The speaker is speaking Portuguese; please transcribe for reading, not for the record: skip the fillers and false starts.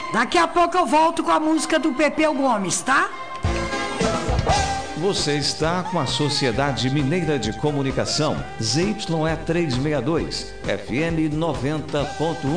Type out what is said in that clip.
Daqui a pouco eu volto com a música do Pepeu Gomes, tá? Você está com a Sociedade Mineira de Comunicação, ZYE 362, FM 90.1.